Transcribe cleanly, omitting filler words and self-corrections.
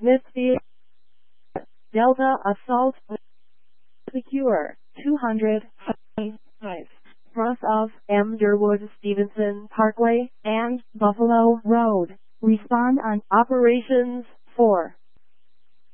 Smithfield, Delta Assault, Secure, 205, cross of M. Durwood Stevenson Parkway and Buffalo Road. Respond on Operations 4.